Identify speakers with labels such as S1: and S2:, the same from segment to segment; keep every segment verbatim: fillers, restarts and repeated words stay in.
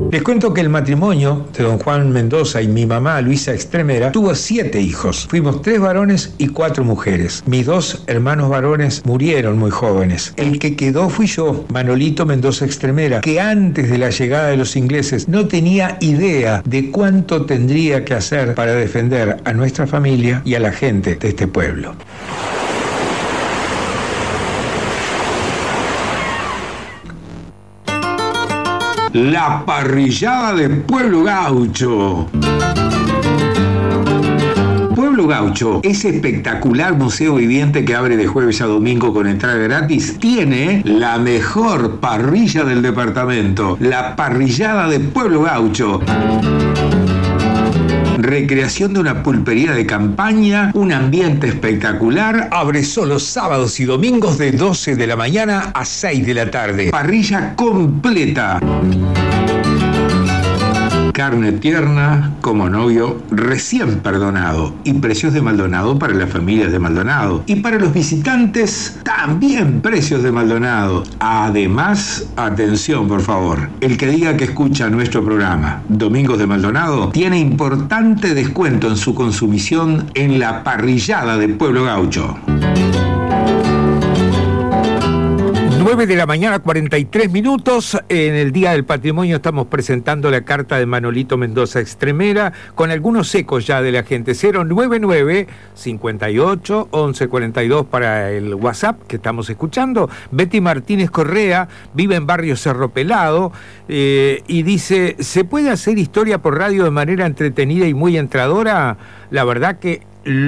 S1: Les cuento que el matrimonio de don Juan Mendoza y mi mamá Luisa Extremera tuvo siete hijos. Fuimos tres varones y cuatro mujeres. Mis dos hermanos varones murieron muy jóvenes. El que quedó fui yo, Manolito Mendoza Extremera, que antes de la llegada de los ingleses no tenía idea de cuánto tendría que hacer para defender a nuestra familia y a la gente de este pueblo. La parrillada de Pueblo Gaucho. Pueblo Gaucho, ese espectacular museo viviente que abre de jueves a domingo con entrada gratis, tiene la mejor parrilla del departamento, la parrillada de Pueblo Gaucho. Recreación de una pulpería de campaña, un ambiente espectacular. Abre solo sábados y domingos de doce de la mañana a seis de la tarde. Parrilla completa. Carne tierna, como novio recién perdonado. Y precios de Maldonado para las familias de Maldonado. Y para los visitantes, también precios de Maldonado. Además, atención por favor, el que diga que escucha nuestro programa Domingos de Maldonado tiene importante descuento en su consumición en la parrillada de Pueblo Gaucho. nueve de la mañana, cuarenta y tres minutos. En el Día del Patrimonio estamos presentando la carta de Manolito Mendoza Extremera con algunos ecos ya de la gente. cero noventa y nueve, cincuenta y ocho, once cuarenta y dos para el WhatsApp que estamos escuchando. Betty Martínez Correa vive en barrio Cerro Pelado eh, y dice: ¿se puede hacer historia por radio de manera entretenida y muy entradora? La verdad que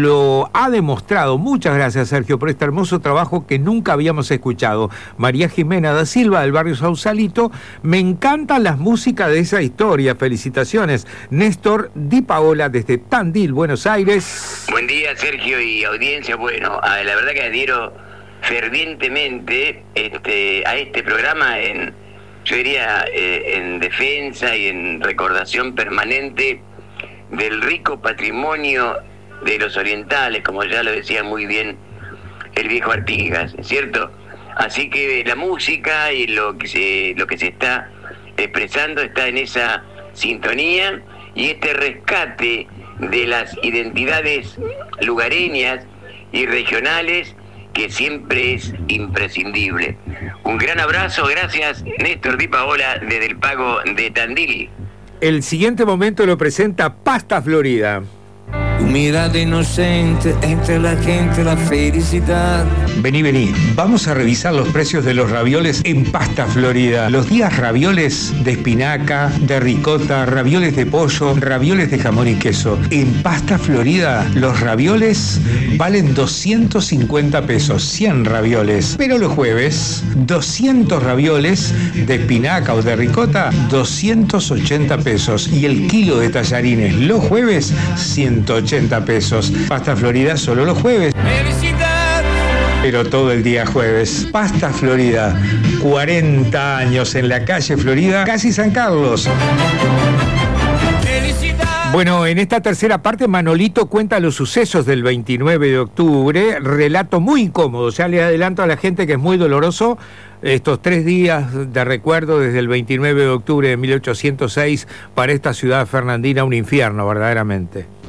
S1: lo ha demostrado. Muchas gracias, Sergio, por este hermoso trabajo que nunca habíamos escuchado. María Jimena da Silva, del barrio Sausalito: me encantan las músicas de esa historia. Felicitaciones. Néstor Di Paola, desde Tandil, Buenos Aires.
S2: Buen día, Sergio y audiencia. Bueno, la verdad que adhiero fervientemente este, a este programa en, yo diría, eh, en defensa y en recordación permanente del rico patrimonio de los orientales, como ya lo decía muy bien el viejo Artigas, ¿cierto? Así que la música y lo que se lo que se está expresando está en esa sintonía, y este rescate de las identidades lugareñas y regionales que siempre es imprescindible. Un gran abrazo, gracias, Néstor Di Paola, desde el Pago de Tandil.
S1: El siguiente momento lo presenta Pasta Florida.
S3: Tu mirada inocente entre la gente, la felicidad.
S1: Vení, vení. Vamos a revisar los precios de los ravioles en Pasta Florida. Los días ravioles de espinaca, de ricota, ravioles de pollo, ravioles de jamón y queso. En Pasta Florida, los ravioles valen doscientos cincuenta pesos, cien ravioles. Pero los jueves, doscientos ravioles de espinaca o de ricota, doscientos ochenta pesos. Y el kilo de tallarines los jueves, ciento ochenta pesos. Pasta Florida solo los jueves. ¡Felicidad! Pero todo el día jueves. Pasta Florida, cuarenta años en la calle Florida, casi San Carlos. Bueno, en esta tercera parte Manolito cuenta los sucesos del veintinueve de octubre, relato muy incómodo. Ya le adelanto a la gente que es muy doloroso estos tres días de recuerdo desde el veintinueve de octubre de mil ochocientos seis para esta ciudad fernandina, un infierno verdaderamente.